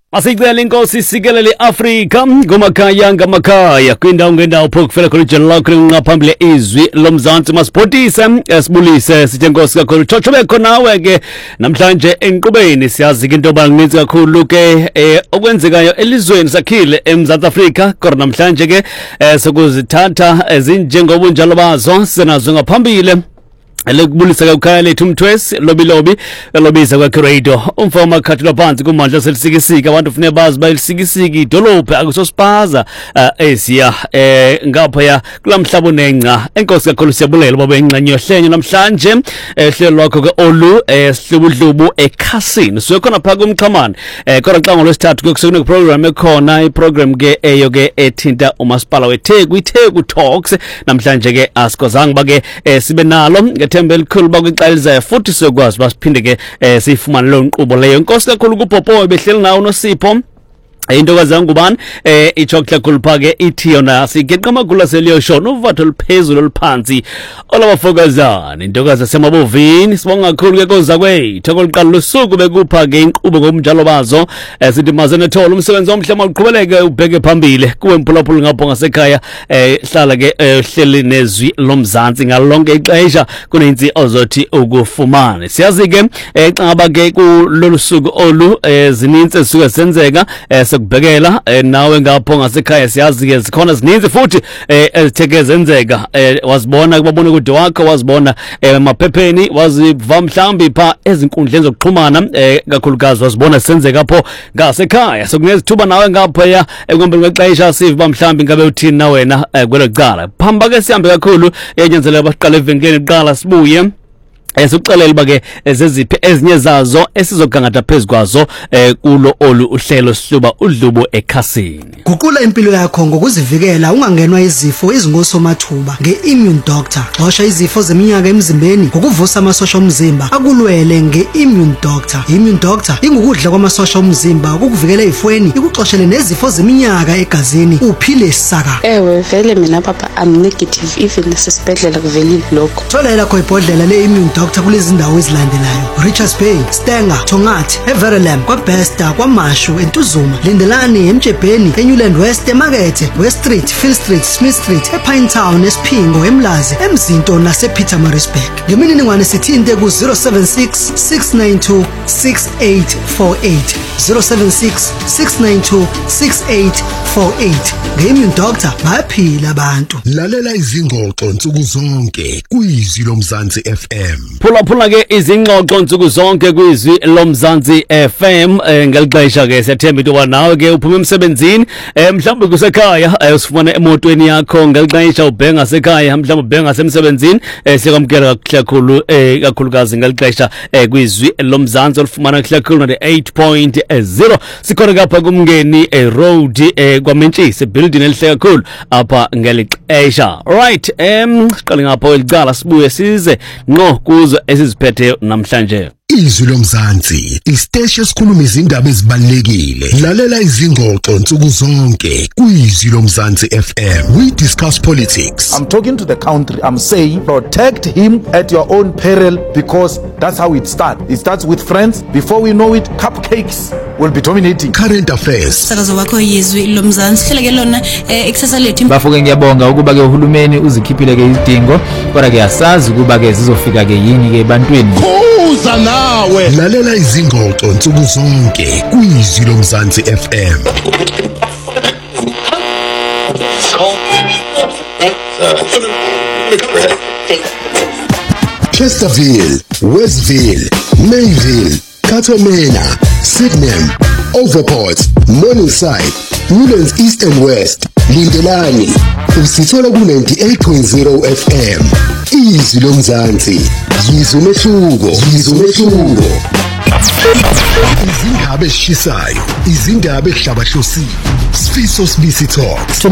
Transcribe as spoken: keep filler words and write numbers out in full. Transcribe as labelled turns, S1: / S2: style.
S1: Masicela inkosi sikelele Afrika ngomakhaya ngamakhaya kwindawo ngendawo phokufela khona ijelo lakho ngaphambili izwi lomzansi masipotise esibulise sithi inkosi kakhulu thothobeke khonawe ke namhlanje enqubeni siyazi into abaninzi kakhulu ke okwenzekayo elizweni sakhile eMzantsi Afrika kodwa namhlanje ke sokuzithatha ezinjengobunjalo bazo senazo ngaphambili Lekubulisa kakhaya lethu umthwesi lobi lobi lobiza kwakhe radio umfama khathula phansi kumandla selisikisika abantu ufune bazi bayilisikisiki idolophe akusosipaza esiya eh ngapha ya kulamhlabo nenqa enkosi kakhulu siyabulela baba enqanyo hlenyo namhlanje ehlelo lwakho ke olu esihlubudlubu ekhasini so khona phaka umxhamani eh kodwa xa ngolwesithathu ke kusukune program ekhona iprogram ke eyo ke ethinta umasipala weTheku iTheku Talks namhlanje ke asikozanga bake sibe nalo thembe elikhulu bakwixalizayo futhi sokwazi basiphinde ke sifumane lo nkqubo leyo inkosi kakhulu kuPopo behleli nawo noSipho into kazange ngubani eh ichocolate kulphake ithi yona sigeqa amagula seliyo show novatho liphezulu oliphansi olabafokazana into kaza semabovini sibonga kakhulu ke koza kwethu koliqala losuku bekuphake inqubo ngomjalo bazo sithi mazene thola umsebenzi omhle mawuqhubeleke ubheke phambili kuwe mphulaphula ngapho ngasekhaya eh hlala ke hleli nezwi lomzansi ngalonke ixesha kunenzi ozothi ukufumana siyazi ke xa ngaba ke kulolu suku olu zininzi suke senzeka kubhekela nawe ngapho ngasekhaya siyazi ke zikhona zininzi futhi ezitheke zenzeka wazibona kubabona kude wakho wazibona emaphepheni waziva mhlambi pha ezinkundleni zokuxhumana kakhulukazi wazibona senzeka pho ngasekhaya sokunezithuba nawe ngapha ya ekumbeni kwexesha siva mhlambi ngabe uthini na wena kwelocala phamba ke sihambe kakhulu yenyenzelwe baqala evenkeni qala sibuye Esikuxelela bake ezeziphi ezinye zazo esizogangatha phezukwazo kulo olu uhlelo sihluba udlubo ekhasini.
S2: Guqula impilo yakho ngokuzivikela ungangenwa izifo ezingosomathuba ngeImmune Doctor. Xosha izifo zeminyaka emzimbeni ngokuvusa amasosha omzimba akulwele ngeImmune Doctor. Immune Doctor ingukudla kwamasosha omzimba ukukuvikela ezifweni ikuxoshele nezifo zeminyaka egazini uphile saka.
S3: Ewe vele mina papa I'm negative even sesibhedlela kuvelile lokho.
S2: Thola lakho ibhodlela leImmune Doctor kulezi ndawo ezilandelayo Richards Bay, Stenger, Tongathi, Everlam, kwaBesta, kwaMashu, eNtuzuma, Lindelani, eMjebheni, eNewland West, eMakethe, West Street, Phil Street, Smith Street, ePine Town, eSphingo, eMlazi, eMzinto nasePietermaritzburg. Ngemininingwane sithinte ku zero seven six six nine two six eight four eight zero seven six six nine two six eight four eight. NgeImmune Doctor bayaphila abantu.
S4: Lalela izingxoxo nsuku zonke kwizwi lomzansi F M.
S1: Phula phula ke izingxoxo nsuku zonke kwizwi lomzansi F M ngelixesha ke siyathemba into nawe ke uphuma emsebenzini mhlawumbe kusekhaya usifuna emotweni yakho ngelixesha ubhenga sekhaya mhlawumbe ubhenga semsebenzini siyakwamkela kakhulu kakhulukazi ngelixesha kwizwi lomzansi olufumana kakhulu na eight point zero sikhona kapha kumngeni road kwaMentshisi building elihle kakhulu apha ngelixesha right em siqale ngapha elicala sibuye size ngqo kuzo esiziphethe namhlanje.
S4: Izwi lomzansi isiteshi esikhuluma izindaba ezibalekile lalela izingxoxo nsuku zonke kwizwi lomzansi F M. We discuss politics.
S5: I'm talking to the country. I'm saying protect him at your own peril because that's how it starts. It starts with friends. Before we know it, cupcakes will be dominating.
S4: Current affairs.
S6: Sakazo wakho izwi lomzansi hleleke lona eksasa lethu.
S7: Bafuke ngiyabonga ukuba ke uhulumeni uzikhiphile ke izidingo kodwa ke asazi ukuba ke zizofika ke yini ke ebantwini.
S4: Kuza nawe lalela izingxoxo nsuku zonke kwizwi lomzansi F M. Chesterfield, Westville, Mayville, Katomena, Sydenham, Overport, Morningside, Newlands East and West, Lindelani, usithola ku ninety-eight point zero F M. Izwi lomzansi, izwi umehluko, izwi umehluko. Izindaba ezishisayo, izindaba ezihlabahlosile. Sifiso Sibisi Talks.